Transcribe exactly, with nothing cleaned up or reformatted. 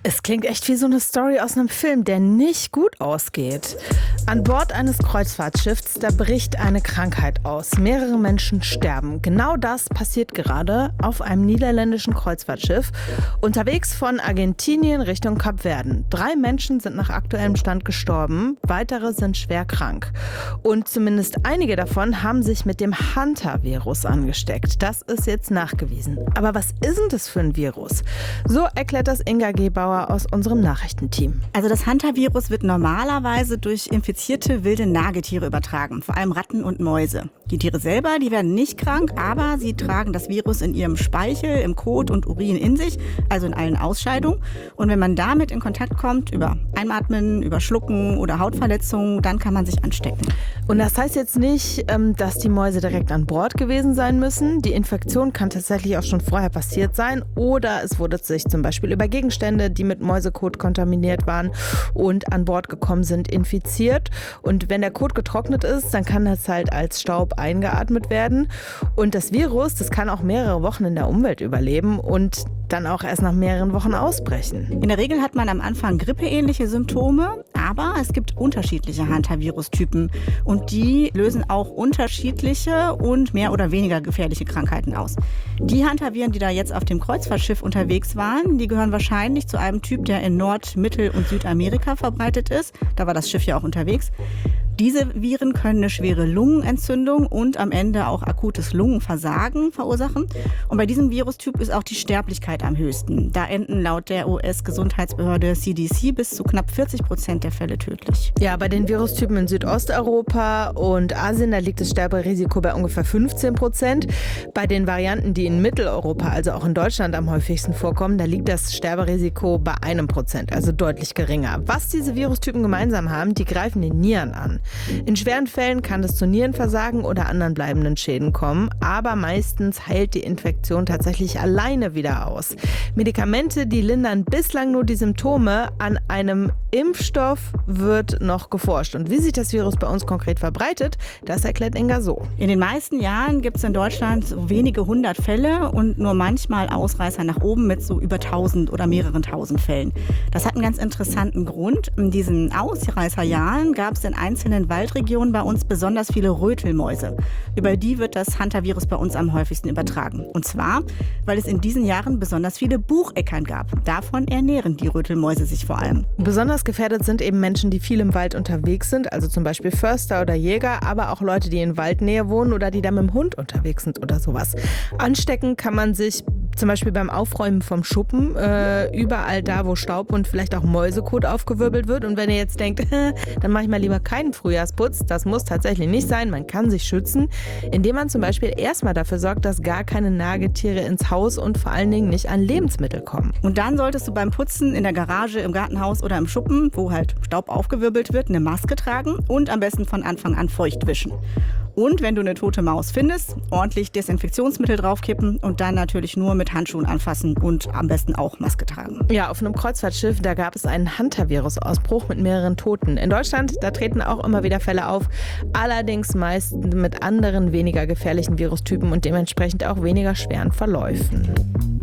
Es klingt echt wie so eine Story aus einem Film, der nicht gut ausgeht. An Bord eines Kreuzfahrtschiffs, da bricht eine Krankheit aus. Mehrere Menschen sterben. Genau das passiert gerade auf einem niederländischen Kreuzfahrtschiff, unterwegs von Argentinien Richtung Kapverden. Drei Menschen sind nach aktuellem Stand gestorben, weitere sind schwer krank. Und zumindest einige davon haben sich mit dem Hantavirus angesteckt. Das ist jetzt nachgewiesen. Aber was ist denn das für ein Virus? So erklärt das Inga Gebauer aus unserem Nachrichtenteam. Also das Hantavirus wird normalerweise durch infizierte wilde Nagetiere übertragen, vor allem Ratten und Mäuse. Die Tiere selber, die werden nicht krank, aber sie tragen das Virus in ihrem Speichel, im Kot und Urin in sich, also in allen Ausscheidungen. Und wenn man damit in Kontakt kommt, über Einatmen, über Schlucken oder Hautverletzungen, dann kann man sich anstecken. Und das heißt jetzt nicht, dass die Mäuse direkt an Bord gewesen sein müssen. Die Infektion kann tatsächlich auch schon vorher passiert sein oder es wurde sich zum Beispiel über Gegenstände, die mit Mäusekot kontaminiert waren und an Bord gekommen sind, infiziert. Und wenn der Kot getrocknet ist, dann kann das halt als Staub eingeatmet werden. Und das Virus, das kann auch mehrere Wochen in der Umwelt überleben und dann auch erst nach mehreren Wochen ausbrechen. In der Regel hat man am Anfang grippeähnliche Symptome, aber es gibt unterschiedliche Hantavirus-Typen und die lösen auch unterschiedliche und mehr oder weniger gefährliche Krankheiten aus. Die Hantaviren, die da jetzt auf dem Kreuzfahrtschiff unterwegs waren, die gehören wahrscheinlich zu einem Typ, der in Nord-, Mittel- und Südamerika verbreitet ist. Da war das Schiff ja auch unterwegs. Diese Viren können eine schwere Lungenentzündung und am Ende auch akutes Lungenversagen verursachen. Und bei diesem Virustyp ist auch die Sterblichkeit am höchsten. Da enden laut der U S-Gesundheitsbehörde C D C bis zu knapp vierzig Prozent der Fälle tödlich. Ja, bei den Virustypen in Südosteuropa und Asien, da liegt das Sterberisiko bei ungefähr fünfzehn Prozent. Bei den Varianten, die in Mitteleuropa, also auch in Deutschland am häufigsten vorkommen, da liegt das Sterberisiko bei einem Prozent, also deutlich geringer. Was diese Virustypen gemeinsam haben, die greifen die Nieren an. In schweren Fällen kann es zu Nierenversagen oder anderen bleibenden Schäden kommen, aber meistens heilt die Infektion tatsächlich alleine wieder aus. Medikamente, die lindern bislang nur die Symptome. An einem Impfstoff wird noch geforscht. Und wie sich das Virus bei uns konkret verbreitet, das erklärt Inga so. In den meisten Jahren gibt es in Deutschland so wenige hundert Fälle und nur manchmal Ausreißer nach oben mit so über tausend oder mehreren tausend Fällen. Das hat einen ganz interessanten Grund. In diesen Ausreißerjahren gab es in einzelnen Waldregionen bei uns besonders viele Rötelmäuse. Über die wird das Hantavirus bei uns am häufigsten übertragen. Und zwar, weil es in diesen Jahren besonders viele Bucheckern gab. Davon ernähren die Rötelmäuse sich vor allem. Besonders gefährdet sind eben Menschen, die viel im Wald unterwegs sind, also zum Beispiel Förster oder Jäger, aber auch Leute, die in Waldnähe wohnen oder die da mit dem Hund unterwegs sind oder sowas. Anstecken kann man sich zum Beispiel beim Aufräumen vom Schuppen, äh, überall da, wo Staub und vielleicht auch Mäusekot aufgewirbelt wird. Und wenn ihr jetzt denkt, dann mache ich mal lieber keinen Frühjahrsputz, das muss tatsächlich nicht sein. Man kann sich schützen, indem man zum Beispiel erstmal dafür sorgt, dass gar keine Nagetiere ins Haus und vor allen Dingen nicht an Lebensmittel kommen. Und dann solltest du beim Putzen in der Garage, im Gartenhaus oder im Schuppen, wo halt Staub aufgewirbelt wird, eine Maske tragen und am besten von Anfang an feucht wischen. Und wenn du eine tote Maus findest, ordentlich Desinfektionsmittel draufkippen und dann natürlich nur mit Handschuhen anfassen und am besten auch Maske tragen. Ja, auf einem Kreuzfahrtschiff, da gab es einen Hantavirus-Ausbruch mit mehreren Toten. In Deutschland, da treten auch immer wieder Fälle auf, allerdings meist mit anderen, weniger gefährlichen Virustypen und dementsprechend auch weniger schweren Verläufen.